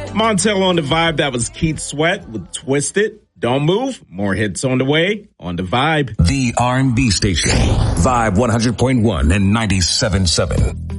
Montel on the Vibe. That was Keith Sweat with Twisted. Don't move. More hits on the way on the Vibe. The R&B station. Vibe 100.1 and 97.7.